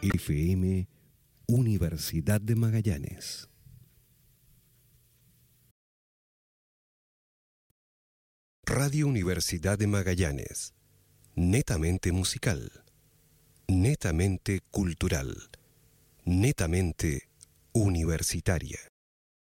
FM Universidad de Magallanes. Radio Universidad de Magallanes. Netamente musical. Netamente cultural. Netamente universitaria.